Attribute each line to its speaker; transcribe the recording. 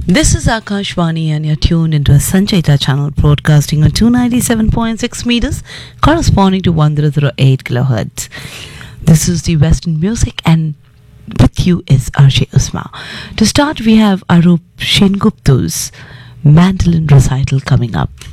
Speaker 1: This is Akashvani and you're tuned into a Sanchaita channel broadcasting on 297.6 meters corresponding to 1008 kilohertz. This is the Western music and with you is Arjay Usma. To start we have Arup Shenguptu's mandolin recital coming up.